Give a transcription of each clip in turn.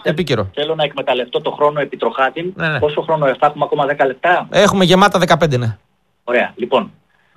επίκαιρο. Θέλω να εκμεταλλευτώ το χρόνο επί Τροχάτην. Ναι. Πόσο χρόνο θα έχουμε ακόμα 10 λεπτά? Έχουμε γεμάτα 15, ναι. Ωραία. Λοιπόν,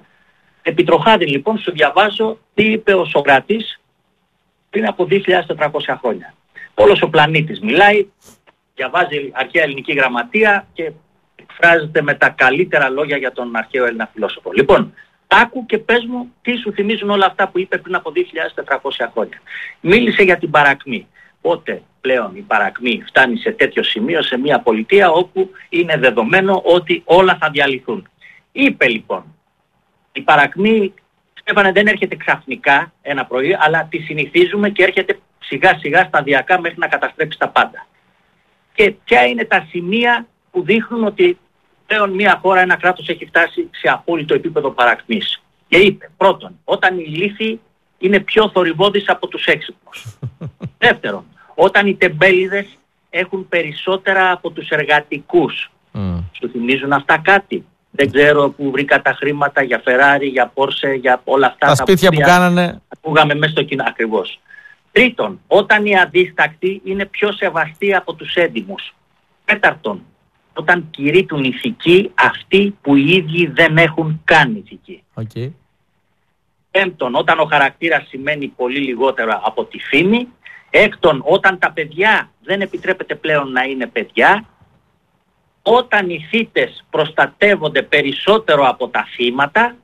επί Τροχάτην, λοιπόν, σου διαβάζω τι είπε ο Σωκράτης πριν από 2.400 χρόνια. Όλος ο πλανήτης μιλάει, διαβάζει αρχαία ελληνική γραμματεία και εκφράζεται με τα καλύτερα λόγια για τον αρχαίο Έλληνα φιλόσοφο. Λοιπόν, άκου και πες μου τι σου θυμίζουν όλα αυτά που είπε πριν από 2.400 χρόνια. Μίλησε για την παρακμή. Πότε πλέον η παρακμή φτάνει σε τέτοιο σημείο, σε μια πολιτεία όπου είναι δεδομένο ότι όλα θα διαλυθούν. Είπε λοιπόν, η παρακμή, Στέφανε, δεν έρχεται ξαφνικά ένα πρωί, αλλά τη συνηθίζουμε και έρχεται σιγά σιγά σταδιακά μέχρι να καταστρέψει τα πάντα. Και ποια είναι τα σημεία που δείχνουν ότι πλέον μια χώρα, ένα κράτος έχει φτάσει σε απόλυτο επίπεδο παρακμής. Και είπε, πρώτον, όταν οι λύθοι είναι πιο θορυβώδεις από τους έξυπνους. Δεύτερον, όταν οι τεμπέληδες έχουν περισσότερα από τους εργατικούς. Σου θυμίζουν αυτά κάτι? Δεν ξέρω που βρήκα τα χρήματα για Ferrari, για Porsche, για όλα αυτά. Τα σπίτια που κάνανε. Ακούγαμε μέσα στο κοινό. Ακριβώς. Τρίτον, όταν οι αδίστακτοι είναι πιο σεβαστοί από τους έντιμους. Τέταρτον, όταν κηρύττουν ηθική αυτοί που οι ίδιοι δεν έχουν καν ηθική. Okay. Πέμπτον, όταν ο χαρακτήρας σημαίνει πολύ λιγότερο από τη φήμη. Έκτον, όταν τα παιδιά δεν επιτρέπεται πλέον να είναι παιδιά. Όταν οι θύτες προστατεύονται περισσότερο από τα θύματα.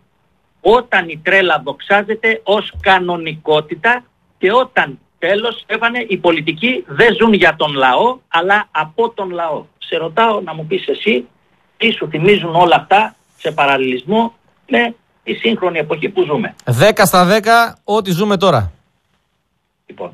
Όταν η τρέλα δοξάζεται ως κανονικότητα. Και όταν τέλος, Στέφανε, οι πολιτικοί δεν ζουν για τον λαό, αλλά από τον λαό. Σε ρωτάω να μου πεις εσύ τι σου θυμίζουν όλα αυτά σε παραλληλισμό με τη σύγχρονη εποχή που ζούμε. 10 στα 10 ό,τι ζούμε τώρα. Λοιπόν,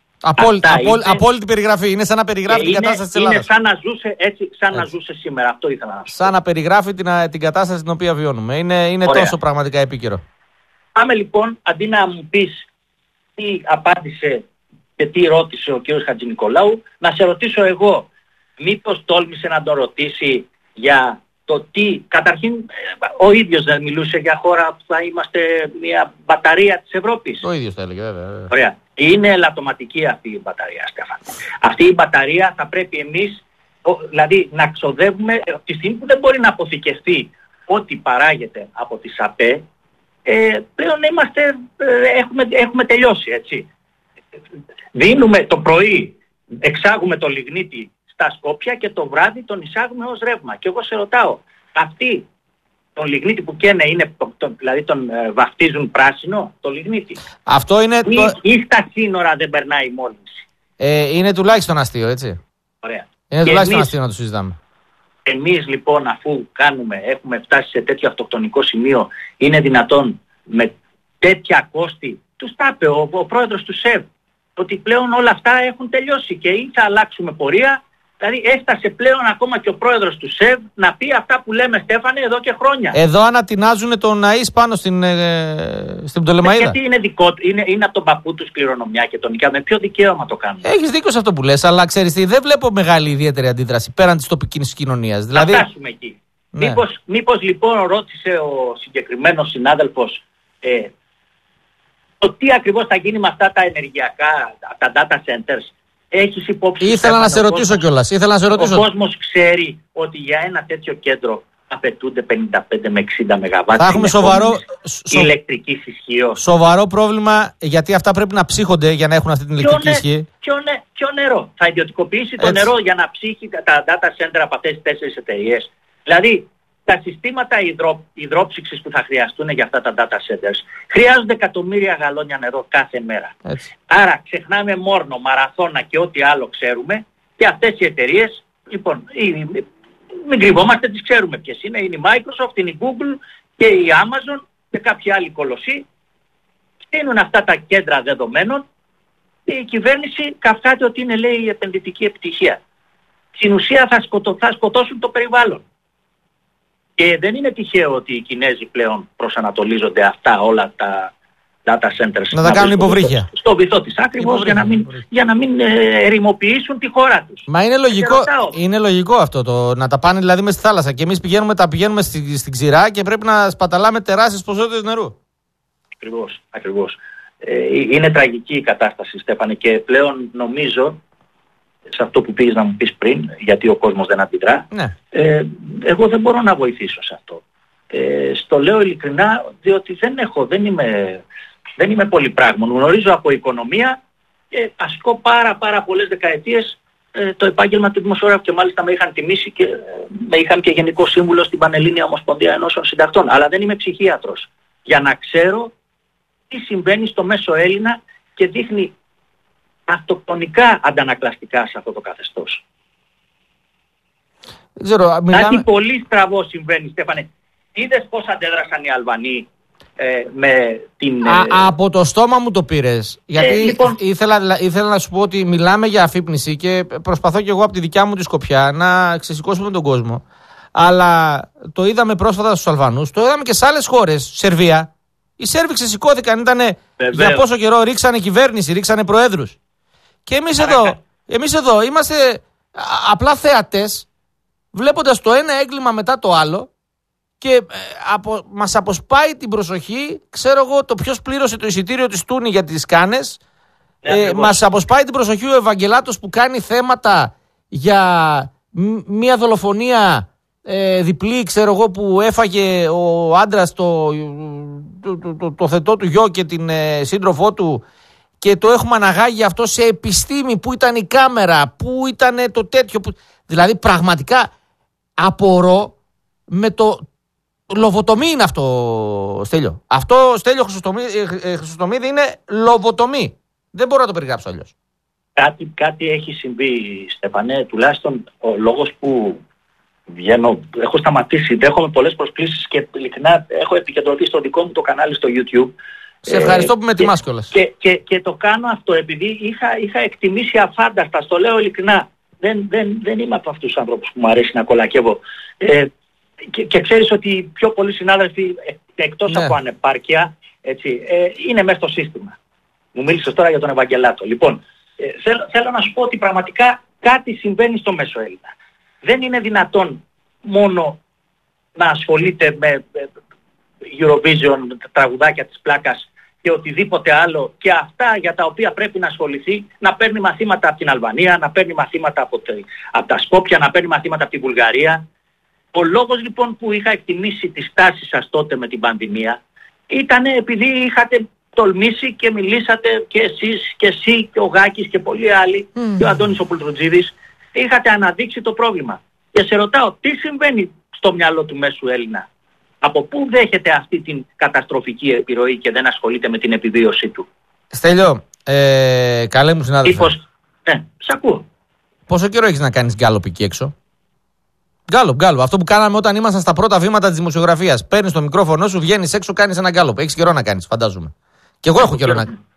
απόλυτη περιγραφή. Είναι σαν να περιγράφει την κατάσταση της Ελλάδας. Είναι σαν να ζούσε έτσι, να ζούσε σήμερα. Αυτό ήθελα να σου πω. Σαν να περιγράφει την κατάσταση την οποία βιώνουμε. Είναι τόσο πραγματικά επίκαιρο. Πάμε λοιπόν, αντί να μου πεις τι απάντησε και τι ρώτησε ο κ. Χατζηνικολάου, να σε ρωτήσω εγώ, μήπως τόλμησε να τον ρωτήσει για το τι, καταρχήν ο ίδιος δεν μιλούσε για χώρα που θα είμαστε μια μπαταρία της Ευρώπης? Το ίδιο θα έλεγε, βέβαια. Ωραία. Είναι ελαττωματική αυτή η μπαταρία, Στέφανε. Αυτή η μπαταρία θα πρέπει εμείς, δηλαδή να ξοδεύουμε, τη στιγμή που δεν μπορεί να αποθηκευτεί ό,τι παράγεται από τις ΑΠΕ, πλέον έχουμε τελειώσει, έτσι. Δίνουμε το πρωί, εξάγουμε το λιγνίτη στα Σκόπια και το βράδυ τον εισάγουμε ως ρεύμα. Και εγώ σε ρωτάω, αυτοί τον λιγνίτη που καίνε είναι, δηλαδή τον βαφτίζουν πράσινο, το λιγνίτη? Αυτό είναι ή στα σύνορα δεν περνάει η μόλυνση? Είναι τουλάχιστον αστείο, έτσι. Ωραία. Είναι και τουλάχιστον αστείο να το συζητάμε. Εμείς λοιπόν, αφού έχουμε φτάσει σε τέτοιο αυτοκτονικό σημείο, είναι δυνατόν με τέτοια κόστη? Τους τα είπε ο πρόεδρος του ΣΕΒ, ότι πλέον όλα αυτά έχουν τελειώσει και ή θα αλλάξουμε πορεία. Δηλαδή έφτασε πλέον ακόμα και ο πρόεδρος του ΣΕΒ να πει αυτά που λέμε, Στέφανε, εδώ και χρόνια. Εδώ ανατινάζουν τον ναΐς πάνω στην Πτολεμαΐδα. Γιατί είναι δικό του, είναι από τον παππού του κληρονομιά και τον νοικιά. Με ποιο δικαίωμα το κάνουν? Έχεις δίκιο σε αυτό που λες, αλλά ξέρεις τι, δεν βλέπω μεγάλη ιδιαίτερη αντίδραση πέραν της τοπικής κοινωνίας. Δηλαδή, θα φτάσουμε εκεί. Ναι. Μήπως λοιπόν ρώτησε ο συγκεκριμένος συνάδελφος το τι ακριβώς θα γίνει με αυτά τα ενεργειακά, τα data centers? Έχεις υπόψη? Ήθελα να σε ρωτήσω κιόλας. Ο κόσμος ξέρει ότι για ένα τέτοιο κέντρο απαιτούνται 55 με 60 ΜΒ. Θα έχουμε ηλεκτρικής ισχύως. Σοβαρό πρόβλημα, γιατί αυτά πρέπει να ψύχονται για να έχουν αυτή την ηλεκτρική ισχύ. Ποιο νερό? Θα ιδιωτικοποιήσει το νερό για να ψύχει τα data center από αυτές τις 4 εταιρείες? Δηλαδή, τα συστήματα υδρόψυξης που θα χρειαστούν για αυτά τα data centers χρειάζονται εκατομμύρια γαλόνια νερό κάθε μέρα. Έτσι. Άρα ξεχνάμε Μόρνο, Μαραθώνα και ό,τι άλλο ξέρουμε, και αυτές οι εταιρείες, λοιπόν, μην κρυβόμαστε, τις ξέρουμε ποιες είναι. Είναι η Microsoft, είναι η Google και η Amazon και κάποιοι άλλοι κολοσσοί. Στείνουν αυτά τα κέντρα δεδομένων και η κυβέρνηση καυκάται ότι είναι, λέει, η επενδυτική επιτυχία. Στην ουσία θα σκοτώσουν το περιβάλλον. Και δεν είναι τυχαίο ότι οι Κινέζοι πλέον προσανατολίζονται αυτά όλα τα data centers να τα κάνουν υποβρύχια στο βυθό της, ακριβώς για να μην ερημοποιήσουν τη χώρα τους. Μα είναι λογικό αυτό να τα πάνε δηλαδή μες στη θάλασσα και εμείς πηγαίνουμε στην ξηρά και πρέπει να σπαταλάμε τεράστιες ποσότητες νερού. Ακριβώς. Είναι τραγική η κατάσταση, Στέφανε, και πλέον νομίζω σε αυτό που πήγες να μου πεις πριν, γιατί ο κόσμος δεν αντιδρά. Ναι. Εγώ δεν μπορώ να βοηθήσω σε αυτό. Στο λέω ειλικρινά, διότι δεν είμαι πολυπράγμων. Γνωρίζω από οικονομία και ασκώ πάρα πολλές δεκαετίες το επάγγελμα του δημοσιογράφου και μάλιστα με είχαν τιμήσει και με είχαν και γενικό σύμβουλο στην Πανελλήνια Ομοσπονδία Ενώσεων Συντακτών. Αλλά δεν είμαι ψυχίατρος για να ξέρω τι συμβαίνει στο μέσο Έλληνα και δείχνει αυτοκτονικά αντανακλαστικά σε αυτό το καθεστώς. Κάτι πολύ στραβό συμβαίνει, Στέφανε. Είδες πώς αντέδρασαν οι Αλβανοί με την... Από το στόμα μου το πήρες. Γιατί λοιπόν, ήθελα να σου πω ότι μιλάμε για αφύπνιση και προσπαθώ και εγώ από τη δικιά μου τη σκοπιά να ξεσηκώσουμε τον κόσμο. Αλλά το είδαμε πρόσφατα στους Αλβανούς, το είδαμε και σε άλλες χώρες. Σερβία. Οι Σέρβοι ξεσηκώθηκαν, για πόσο καιρό ρίξανε κυβέρνηση, ρίξανε προέδρους. Και εμείς εδώ είμαστε απλά θεατές, βλέποντας το ένα έγκλημα μετά το άλλο και μας αποσπάει την προσοχή, ξέρω εγώ, το ποιος πλήρωσε το εισιτήριο της Τούνη για τις Κάνες. Μας αποσπάει την προσοχή ο Ευαγγελάτος που κάνει θέματα για μια δολοφονία διπλή, ξέρω εγώ, που έφαγε ο άντρας το θετό του γιο και την σύντροφό του και το έχουμε αναγάγει αυτό σε επιστήμη, που ήταν η κάμερα, που ήταν το τέτοιο. Δηλαδή πραγματικά απορώ με το... Λοβοτομή είναι αυτό, Στέλιο. Αυτό, Στέλιο Χρυσοστομίδη, είναι λοβοτομή. Δεν μπορώ να το περιγράψω αλλιώς. Κάτι έχει συμβεί, Στεφανέ, τουλάχιστον ο λόγος που βγαίνω, έχω σταματήσει, δέχομαι πολλές προσκλήσεις και ειλικρινά έχω επικεντρωθεί στο δικό μου το κανάλι στο YouTube. Σε ευχαριστώ που με τιμάς κιόλας. Και το κάνω αυτό επειδή είχα εκτιμήσει αφάνταστα, στο λέω ειλικρινά. Δεν είμαι από αυτούς τους ανθρώπους που μου αρέσει να κολακεύω. Και ξέρεις ότι οι πιο πολλοί συνάδελφοι εκτός από ανεπάρκεια, έτσι, είναι μέσα στο σύστημα. Μου μίλησες τώρα για τον Ευαγγελάτο. Λοιπόν, θέλω να σου πω ότι πραγματικά κάτι συμβαίνει στο μέσο Έλληνα. Δεν είναι δυνατόν μόνο να ασχολείται με Eurovision, τραγουδάκια της πλάκας και οτιδήποτε άλλο, και αυτά για τα οποία πρέπει να ασχοληθεί, να παίρνει μαθήματα από την Αλβανία, να παίρνει μαθήματα από τα Σκόπια, να παίρνει μαθήματα από την Βουλγαρία. Ο λόγος λοιπόν που είχα εκτιμήσει τη στάση σας τότε με την πανδημία ήταν επειδή είχατε τολμήσει και μιλήσατε και εσείς και εσύ και ο Γάκης και πολλοί άλλοι και ο Αντώνης ο Πουλτροτζίδης, είχατε αναδείξει το πρόβλημα. Και σε ρωτάω, τι συμβαίνει στο μυαλό του μέσου Έλληνα? Από πού δέχεται αυτή την καταστροφική επιρροή και δεν ασχολείται με την επιβίωσή του? Στέλιο, καλέ μου συνάδελφε. Σ' ακούω. Πόσο καιρό έχεις να κάνεις γκάλοπ εκεί έξω? Γκάλοπ. Αυτό που κάναμε όταν ήμασταν στα πρώτα βήματα της δημοσιογραφίας. Παίρνεις το μικρόφωνο σου, βγαίνεις έξω, κάνεις ένα γκάλοπ. Έχεις καιρό να κάνεις, φαντάζομαι. Και εγώ έχω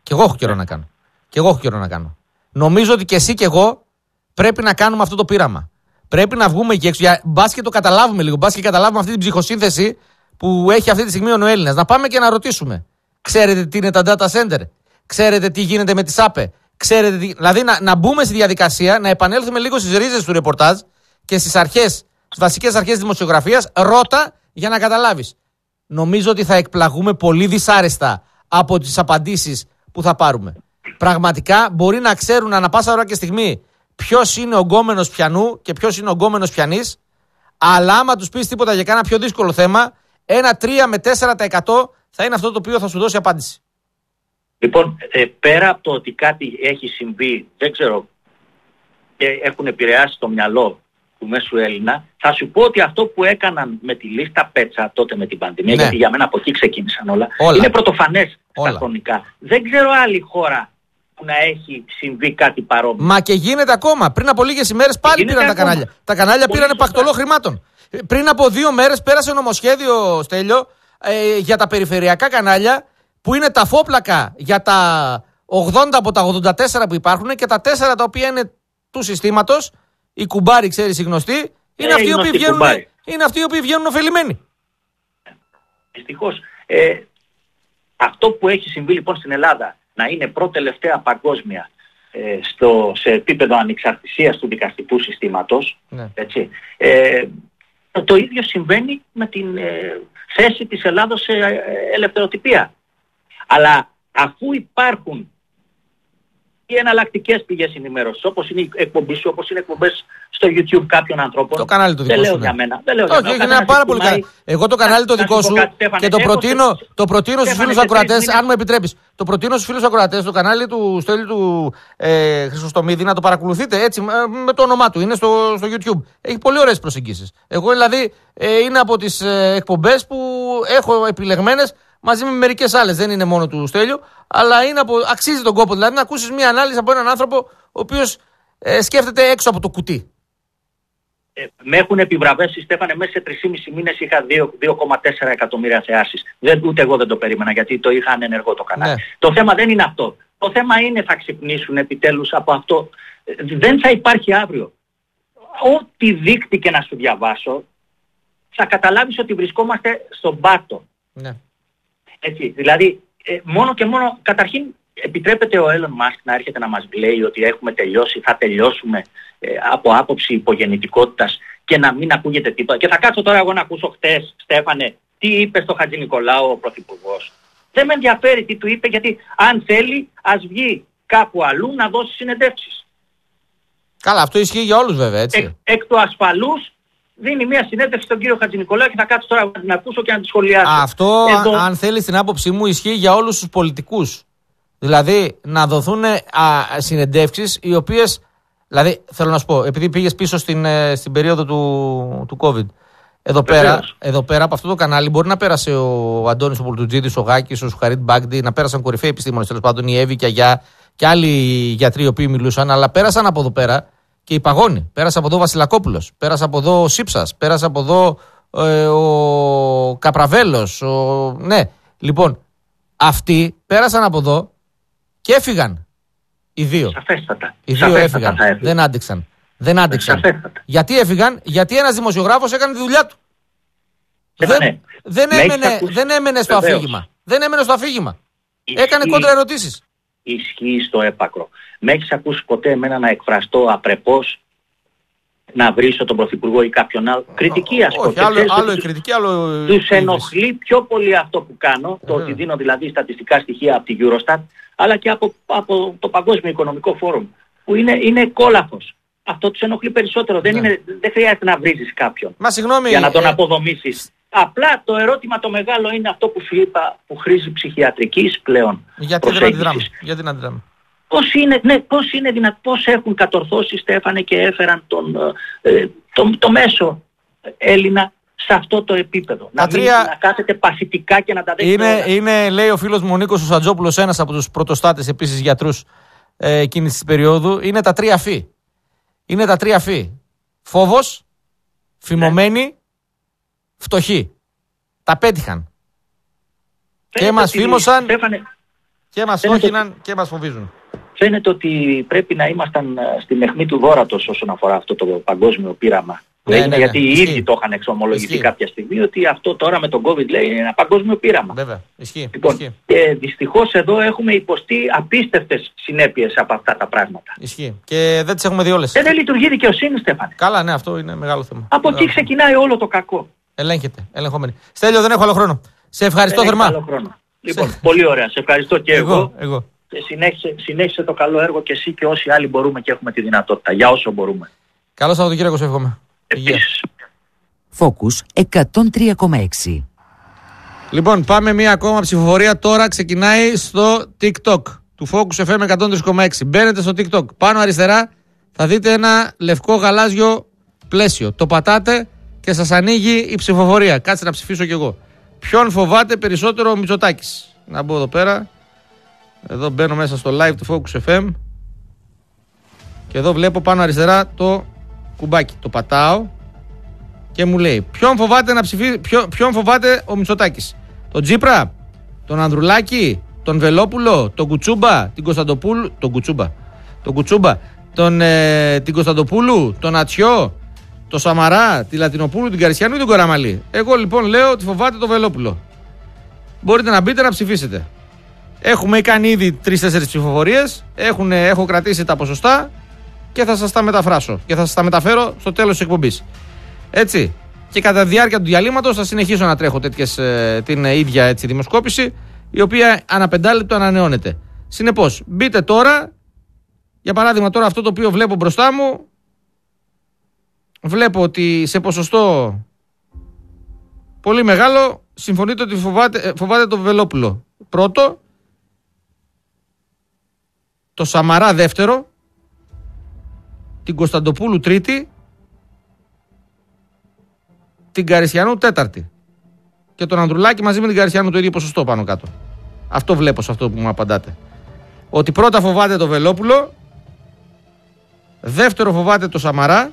καιρό να κάνω. Νομίζω ότι και εσύ και εγώ πρέπει να κάνουμε αυτό το πείραμα. Πρέπει να βγούμε εκεί έξω. Μπας και το καταλάβουμε λίγο. Μπας και καταλάβουμε αυτή την ψυχοσύνθεση που έχει αυτή τη στιγμή ο Έλληνας. Να πάμε και να ρωτήσουμε. Ξέρετε τι είναι τα data center? Ξέρετε τι γίνεται με τις ΑΠΕ? Δηλαδή να μπούμε στη διαδικασία, να επανέλθουμε λίγο στις ρίζες του ρεπορτάζ και στις βασικές αρχές της δημοσιογραφίας. Ρώτα για να καταλάβεις. Νομίζω ότι θα εκπλαγούμε πολύ δυσάρεστα από τις απαντήσεις που θα πάρουμε. Πραγματικά μπορεί να ξέρουν ανά πάσα ώρα και στιγμή ποιος είναι ο γκόμενος πιανού και ποιος είναι ο γκόμενος πιανής, αλλά άμα τους πεις τίποτα για κάνα πιο δύσκολο θέμα, 1, 3 με 4% θα είναι αυτό το οποίο θα σου δώσει απάντηση. Λοιπόν, πέρα από το ότι κάτι έχει συμβεί, δεν ξέρω, και έχουν επηρεάσει το μυαλό του μέσου Έλληνα, θα σου πω ότι αυτό που έκαναν με τη λίστα Πέτσα τότε με την πανδημία, γιατί για μένα από εκεί ξεκίνησαν όλα. Είναι πρωτοφανές στα χρονικά. Δεν ξέρω άλλη χώρα που να έχει συμβεί κάτι παρόμοιο. Μα και γίνεται ακόμα. Πριν από λίγες ημέρες πάλι πήραν τα κανάλια. Τα κανάλια πήραν πακτολό χρημάτων. Πριν από 2 μέρες πέρασε νομοσχέδιο, Στέλιο, για τα περιφερειακά κανάλια, που είναι τα φόπλακα για τα 80 από τα 84 που υπάρχουν, και τα 4 τα οποία είναι του συστήματος. Οι κουμπάροι, ξέρεις, οι γνωστοί, είναι αυτοί οι οποίοι βγαίνουν ωφελημένοι. Δυστυχώς. Αυτό που έχει συμβεί λοιπόν στην Ελλάδα, να είναι πρώτη-τελευταία παγκόσμια σε επίπεδο ανεξαρτησίας του δικαστικού συστήματος, έτσι, το ίδιο συμβαίνει με την θέση της Ελλάδος σε ελευθεροτυπία. Αλλά αφού υπάρχουν ή εναλλακτικές πηγές ενημέρωσης, όπως είναι η εκπομπή σου, όπως είναι εκπομπές στο YouTube κάποιων ανθρώπων. Το κανάλι το δικό σου. Δεν λέω για μένα. Όχι, είναι πάρα πολύ καλό. Εγώ το κανάλι το δικό σου και το προτείνω στους φίλους ακροατές, αν μου επιτρέπεις. Το προτείνω στους φίλους ακροατές, το κανάλι του Στέλιου του Χρυσοστομίδη, να το παρακολουθείτε έτσι, με το όνομά του. Είναι στο YouTube. Έχει πολύ ωραίες προσεγγίσεις. Εγώ δηλαδή είναι από τις εκπομπές που έχω επιλεγμένες μαζί με μερικές άλλες. Δεν είναι μόνο του Στέλιου, αλλά αξίζει τον κόπο. Δηλαδή να ακούσεις μια ανάλυση από έναν άνθρωπο ο οποίος σκέφτεται έξω από το κουτί. Με έχουν επιβραβεύσει, Στέφανε, μέσα σε 3,5 μήνες είχα 2,4 εκατομμύρια θεάσεις. Ούτε εγώ δεν το περίμενα, γιατί το είχα ανενεργό το κανάλι. Ναι. Το θέμα δεν είναι αυτό. Το θέμα είναι θα ξυπνήσουν επιτέλους από αυτό. Δεν θα υπάρχει αύριο. Ό,τι δείκτη και να σου διαβάσω, θα καταλάβεις ότι βρισκόμαστε στον πάτο. Ναι. Έτσι, δηλαδή, μόνο και μόνο, καταρχήν, επιτρέπεται ο Elon Musk να έρχεται να μας λέει ότι έχουμε τελειώσει, θα τελειώσουμε από άποψη υπογεννητικότητας και να μην ακούγεται τίποτα. Και θα κάτσω τώρα εγώ να ακούσω χτες, Στέφανε, τι είπε στο Χατζη Νικολάου ο Πρωθυπουργός. Δεν με ενδιαφέρει τι του είπε, γιατί αν θέλει ας βγει κάπου αλλού να δώσει συνεντεύξεις. Καλά, αυτό ισχύει για όλους βέβαια, έτσι. Εκ του ασφαλούς δίνει μια συνέντευξη στον κύριο Χατζη Νικολάου και θα κάτσω τώρα να την ακούσω και να τη σχολιάσω. Αυτό, αν θέλει την άποψή μου, ισχύει για όλους τους πολιτικούς. Δηλαδή να δοθούν συνεντεύξεις οι οποίες. Δηλαδή θέλω να σου πω, επειδή πήγες πίσω στην περίοδο του COVID. Εδώ πέρα από αυτό το κανάλι μπορεί να πέρασε ο Αντώνης ο Πολτουτζίδης, ο Γάκης, ο Σουχαρίτ Μπάγκντι, να πέρασαν κορυφαίοι επιστήμονες, τέλος πάντων η Εύη και Αγιά και άλλοι γιατροί οι οποίοι μιλούσαν, αλλά πέρασαν από εδώ πέρα και η Παγώνη. Πέρασε από εδώ ο Βασιλακόπουλος, πέρασε από εδώ ο Σύψας, πέρασε από εδώ ο Καπραβέλος. Ναι, λοιπόν, αυτοί πέρασαν από εδώ και έφυγαν. Οι δύο. Σαφέστατα. Οι δύο έφυγαν. Δεν άντεξαν. Γιατί έφυγαν? Γιατί ένας δημοσιογράφος έκανε τη δουλειά του. Δεν έμενε στο αφήγημα. Έκανε κόντρα ερωτήσεις. Ισχύει στο έπακρο. Με έχεις ακούσει ποτέ εμένα να εκφραστώ απρεπώς, να βρίσω τον Πρωθυπουργό ή κάποιον άλλο? Κριτική ασκώ. Όχι, άλλο η κριτική, άλλο. Τους ενοχλεί πιο πολύ αυτό που κάνω, το ότι δίνω δηλαδή στατιστικά στοιχεία από τη Eurostat, αλλά και από το Παγκόσμιο Οικονομικό Φόρουμ, που είναι κόλαφος. Αυτό τους ενοχλεί περισσότερο. Δεν χρειάζεται να βρίζεις κάποιον για να τον αποδομήσεις. Απλά το ερώτημα το μεγάλο είναι αυτό που σου είπα, που χρήζει ψυχιατρικής πλέον προσέγγισης. Γιατί να αντιδράμε. Πώς έχουν κατορθώσει, Στέφανε, και έφεραν το μέσο Έλληνα σε αυτό το επίπεδο. Να κάθεται παθητικά και να τα δέχεται. Είναι, λέει ο φίλος μου ο Νίκος ο Σαντζόπουλος, ένας από τους πρωτοστάτες επίσης γιατρούς εκείνης της περίοδου, είναι τα 3 φύ. Είναι τα 3 φύ. Φόβος, φημωμένοι, φτωχοί. Τα πέτυχαν. Και μας φήμωσαν, και μας στόχιναν και μας φοβίζουν. Φαίνεται ότι πρέπει να ήμασταν στην αιχμή του δώρατος όσον αφορά αυτό το παγκόσμιο πείραμα. Γιατί οι ίδιοι το είχαν εξομολογηθεί κάποια στιγμή, ότι αυτό τώρα με τον COVID λέει είναι ένα παγκόσμιο πείραμα. Βέβαια, ισχύει. Λοιπόν, και δυστυχώς εδώ έχουμε υποστεί απίστευτες συνέπειες από αυτά τα πράγματα. Ισχύει. Και δεν τις έχουμε δει όλες. Δεν λειτουργεί δικαιοσύνη, Στέφανε. Καλά, ναι, αυτό είναι μεγάλο θέμα. Από εκεί ξεκινάει όλο το κακό. Ελέγχεται, ελεγχόμενη. Στέλιο, δεν έχω άλλο χρόνο. Σε ευχαριστώ θερμά. Λοιπόν, πολύ ωραία. Σε ευχαριστώ και εγώ. Και συνέχισε το καλό έργο και εσύ και όσοι άλλοι μπορούμε και έχουμε τη δυνατότητα. Για όσο μπορούμε. Καλό Σαββατοκύριακο, σε εύχομαι. Επίσης. Focus 103,6. Λοιπόν, πάμε μία ακόμα ψηφοφορία. Τώρα ξεκινάει στο TikTok του Focus FM 103,6. Μπαίνετε στο TikTok. Πάνω αριστερά θα δείτε ένα λευκό γαλάζιο πλαίσιο. Το πατάτε και σας ανοίγει η ψηφοφορία. Κάτσε να ψηφίσω κι εγώ. Ποιον φοβάται περισσότερο ο Μητσοτάκης? Να μπω εδώ πέρα. Εδώ μπαίνω μέσα στο live του Focus FM. Και εδώ βλέπω πάνω αριστερά το κουμπάκι. Το πατάω και μου λέει ποιον φοβάται να ψηφίσει, ποιον φοβάται ο Μητσοτάκης? Τον Τσίπρα, τον Ανδρουλάκη, τον Βελόπουλο, τον Κουτσούμπα, την Κωνσταντοπούλου, την Κωνσταντοπούλου, τον Ατσιό, τον Σαμαρά, τη Λατινοπούλου, την Καρισιανού ή τον Κοραμαλή? Εγώ λοιπόν λέω ότι φοβάται τον Βελόπουλο. Μπορείτε να μπείτε να ψηφίσετε. Έχουμε κάνει ήδη 3-4 ψηφοφορίες. Έχω κρατήσει τα ποσοστά και θα σας τα μεταφράσω και θα σας τα μεταφέρω στο τέλος της εκπομπής. Έτσι. Και κατά τη διάρκεια του διαλύματος θα συνεχίσω να τρέχω την ίδια έτσι, δημοσκόπηση, η οποία ανά 5 λεπτό ανανεώνεται. Συνεπώς, μπείτε τώρα Για παράδειγμα, τώρα αυτό το οποίο βλέπω μπροστά μου, βλέπω ότι σε ποσοστό πολύ μεγάλο συμφωνείτε ότι φοβάται το Βελόπουλο πρώτο, το Σαμαρά δεύτερο, την Κωνσταντοπούλου τρίτη, την Καριστιανού τέταρτη και τον Ανδρουλάκη μαζί με την Καριστιανού το ίδιο ποσοστό πάνω κάτω. Αυτό βλέπω σε αυτό που μου απαντάτε. Ότι πρώτα φοβάται το Βελόπουλο, δεύτερο φοβάται το Σαμαρά,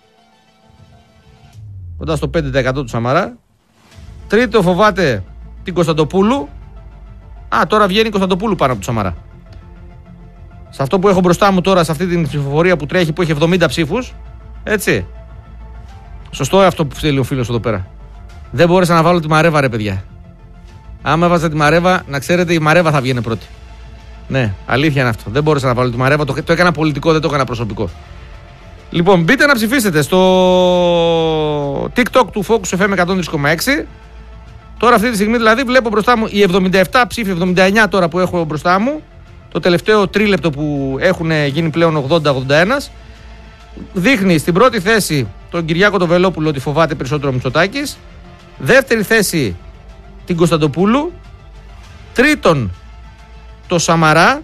κοντά στο 5% του Σαμαρά, τρίτο φοβάται την Κωνσταντοπούλου. Τώρα βγαίνει η Κωνσταντοπούλου πάνω από το Σαμαρά. Σε αυτό που έχω μπροστά μου τώρα, σε αυτή την ψηφοφορία που τρέχει, που έχει 70 ψήφους, έτσι. Σωστό αυτό που θέλει ο φίλος εδώ πέρα. Δεν μπόρεσα να βάλω τη Μαρέβα, ρε παιδιά. Άμα έβαζα τη Μαρέβα, να ξέρετε, η Μαρέβα θα βγαίνει πρώτη. Ναι, αλήθεια είναι αυτό. Δεν μπόρεσα να βάλω τη Μαρέβα. Το έκανα πολιτικό, δεν το έκανα προσωπικό. Λοιπόν, μπείτε να ψηφίσετε στο TikTok του Focus FM 103,6. Τώρα αυτή τη στιγμή δηλαδή βλέπω μπροστά μου οι 77 ψήφοι, 79 τώρα που έχω μπροστά μου. Το τελευταίο τρίλεπτο που έχουν γίνει πλέον 80-81. Δείχνει στην πρώτη θέση τον Κυριάκο τον Βελόπουλο ότι φοβάται περισσότερο ο Μητσοτάκης. Δεύτερη θέση την Κωνσταντοπούλου. Τρίτον το Σαμαρά.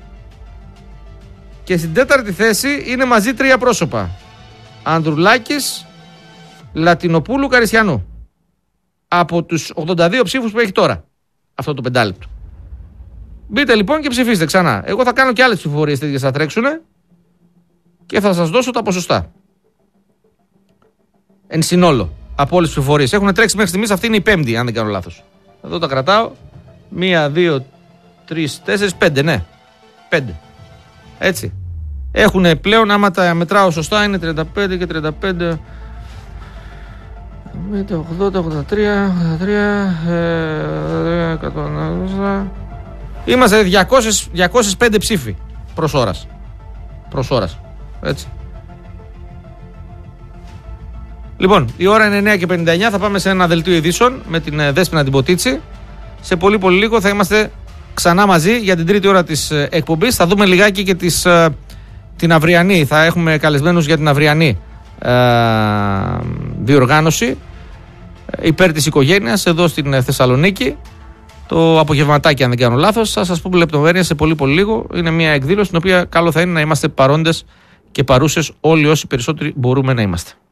Και στην τέταρτη θέση είναι μαζί τρία πρόσωπα. Ανδρουλάκης, Λατινοπούλου, Καριστιανού. Από τους 82 ψήφους που έχει τώρα αυτό το πεντάλεπτο. Μπείτε λοιπόν και ψηφίστε ξανά. Εγώ θα κάνω και άλλες ψηφοφορίες τέτοιες θα τρέξουνε και θα σας δώσω τα ποσοστά. Εν συνόλο από όλες τις ψηφοφορίες. Έχουν τρέξει μέχρι στιγμής, αυτή είναι η πέμπτη, αν δεν κάνω λάθος. Εδώ τα κρατάω. 1, 2, 3, 4, 5, ναι. 5. Έτσι. Έχουν πλέον, άμα τα μετράω σωστά, είναι 35 και 35. 80, 83, 100. Είμαστε 205 ψήφοι προς ώρας. Έτσι. Λοιπόν, η ώρα είναι 9 και 59. Θα πάμε σε ένα δελτίο ειδήσεων με την Δέσποινα την Ποτίτσι. Σε πολύ λίγο θα είμαστε ξανά μαζί για την τρίτη ώρα της εκπομπής. Θα δούμε λιγάκι και την αυριανή. Θα έχουμε καλεσμένους για την αυριανή διοργάνωση υπέρ της οικογένειας εδώ στην Θεσσαλονίκη. Το απογευματάκι, αν δεν κάνω λάθος. Θα σας πούμε λεπτομέρειες σε πολύ λίγο. Είναι μια εκδήλωση στην οποία καλό θα είναι να είμαστε παρόντες και παρούσες όλοι όσοι περισσότεροι μπορούμε να είμαστε.